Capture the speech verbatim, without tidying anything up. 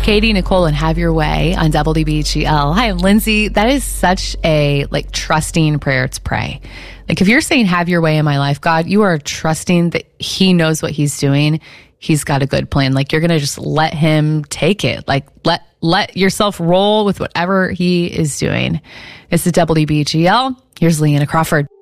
Katie, Nicole, and Have Your Way on W B G L. Hi, I'm Lindsay. That is such a like trusting prayer to pray. Like if you're saying have your way in my life, God, you are trusting that he knows what he's doing. He's got a good plan. Like you're going to just let him take it. Like let, let yourself roll with whatever he is doing. It's the W B G L. Here's Leanna Crawford.